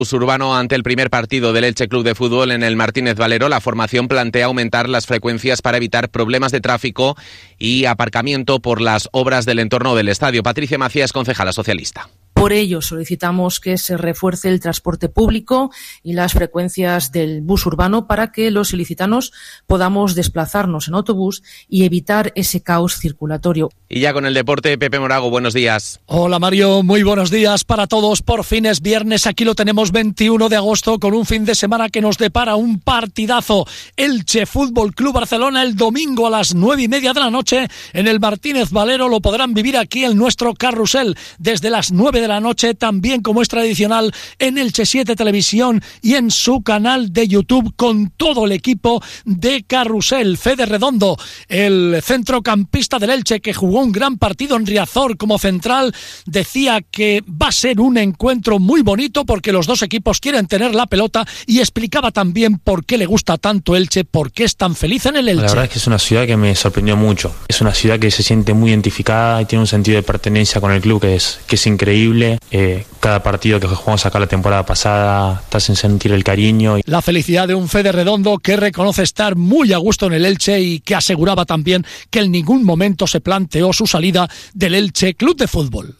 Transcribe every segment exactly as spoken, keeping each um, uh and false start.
Urbano ante el primer partido del Elche Club de Fútbol en el Martínez Valero. La formación plantea aumentar las frecuencias para evitar problemas de tráfico y aparcamiento por las obras del entorno del estadio. Patricia Macías, concejala socialista. Por ello, solicitamos que se refuerce el transporte público y las frecuencias del bus urbano para que los ilicitanos podamos desplazarnos en autobús y evitar ese caos circulatorio. Y ya con el deporte, Pepe Morago, buenos días. Hola Mario, muy buenos días para todos. Por fin es viernes, aquí lo tenemos veintiuno de agosto con un fin de semana que nos depara un partidazo. Elche Fútbol Club Barcelona el domingo a las nueve y media de la noche en el Martínez Valero. Lo podrán vivir aquí en nuestro carrusel desde las nueve de la noche, también como es tradicional en Elche siete Televisión y en su canal de YouTube con todo el equipo de Carrusel. Fede Redondo, el centrocampista del Elche que jugó un gran partido en Riazor como central, decía que va a ser un encuentro muy bonito porque los dos equipos quieren tener la pelota y explicaba también por qué le gusta tanto Elche, por qué es tan feliz en el Elche. La verdad es que es una ciudad que me sorprendió mucho. Es una ciudad que se siente muy identificada y tiene un sentido de pertenencia con el club que es, que es increíble. Eh, cada partido que jugamos acá la temporada pasada te hacen sentir el cariño. La felicidad de un Fede Redondo que reconoce estar muy a gusto en el Elche y que aseguraba también que en ningún momento se planteó su salida del Elche Club de Fútbol.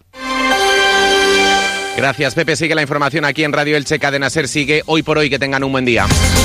Gracias, Pepe. Sigue la información aquí en Radio Elche. Cadena SER sigue Hoy por Hoy. Que tengan un buen día.